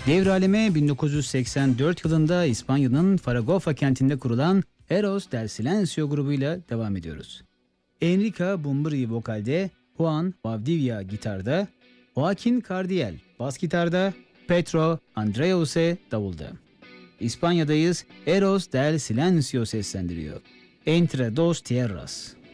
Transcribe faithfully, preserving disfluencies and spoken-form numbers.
Devraleme bin dokuz yüz seksen dört yılında İspanya'nın Zaragoza kentinde kurulan Eros del Silencio grubuyla devam ediyoruz. Enrica Bumbri vokalde, Juan Valdivia gitarda, Joaquin Cardiel bas gitarda, Petro Andreuse davulda. İspanya'dayız, Eros del Silencio seslendiriyor. Entre dos tierras.